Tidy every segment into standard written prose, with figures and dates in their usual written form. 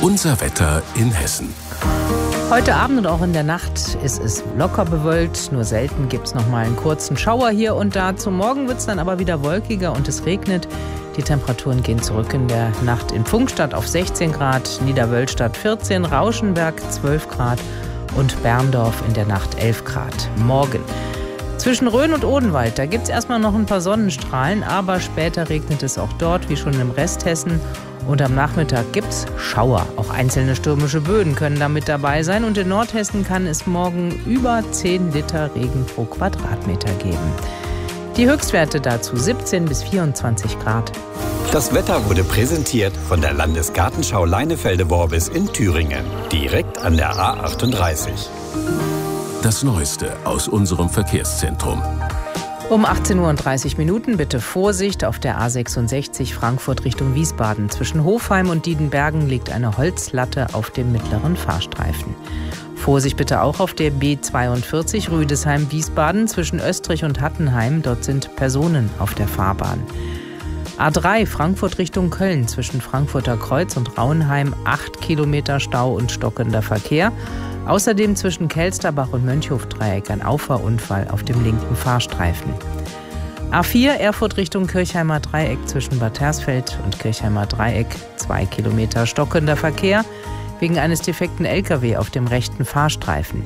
Unser Wetter in Hessen. Heute Abend und auch in der Nacht ist es locker bewölkt. Nur selten gibt es noch mal einen kurzen Schauer hier und da. Zum Morgen wird es dann aber wieder wolkiger und es regnet. Die Temperaturen gehen zurück in der Nacht in Pfungstadt auf 16 Grad, Niederwölstadt 14, Rauschenberg 12 Grad und Berndorf in der Nacht 11 Grad. Morgen. Zwischen Rhön und Odenwald, da gibt es erstmal noch ein paar Sonnenstrahlen, aber später regnet es auch dort, wie schon im Rest Hessen. Und am Nachmittag gibt es Schauer. Auch einzelne stürmische Böen können da mit dabei sein. Und in Nordhessen kann es morgen über 10 Liter Regen pro Quadratmeter geben. Die Höchstwerte dazu 17 bis 24 Grad. Das Wetter wurde präsentiert von der Landesgartenschau Leinefelde-Worbis in Thüringen. Direkt an der A38. Das Neueste aus unserem Verkehrszentrum. Um 18:30 Uhr bitte Vorsicht auf der A66 Frankfurt Richtung Wiesbaden. Zwischen Hofheim und Diedenbergen liegt eine Holzlatte auf dem mittleren Fahrstreifen. Vorsicht bitte auch auf der B42 Rüdesheim-Wiesbaden zwischen Österreich und Hattenheim. Dort sind Personen auf der Fahrbahn. A3 Frankfurt Richtung Köln zwischen Frankfurter Kreuz und Rauenheim 8 Kilometer Stau und stockender Verkehr. Außerdem zwischen Kelsterbach und Mönchhofdreieck ein Auffahrunfall auf dem linken Fahrstreifen. A4 Erfurt Richtung Kirchheimer Dreieck zwischen Bad Hersfeld und Kirchheimer Dreieck 2 Kilometer stockender Verkehr wegen eines defekten LKW auf dem rechten Fahrstreifen.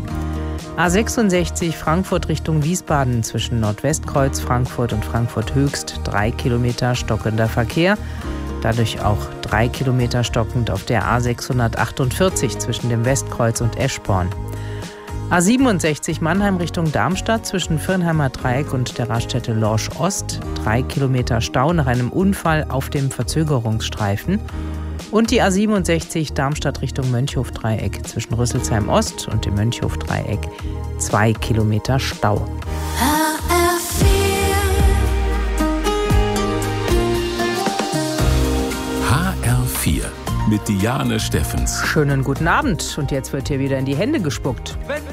A66 Frankfurt Richtung Wiesbaden zwischen Nordwestkreuz, Frankfurt und Frankfurt Höchst 3 Kilometer stockender Verkehr. Dadurch auch 3 Kilometer stockend auf der A648 zwischen dem Westkreuz und Eschborn. A67 Mannheim Richtung Darmstadt zwischen Firnheimer Dreieck und der Raststätte Lorsch Ost 3 Kilometer Stau nach einem Unfall auf dem Verzögerungsstreifen. Und die A67 Darmstadt Richtung Mönchhofdreieck zwischen Rüsselsheim Ost und dem Mönchhofdreieck 2 Kilometer Stau. HR4 mit Diane Steffens. Schönen guten Abend und jetzt wird hier wieder in die Hände gespuckt. Wenn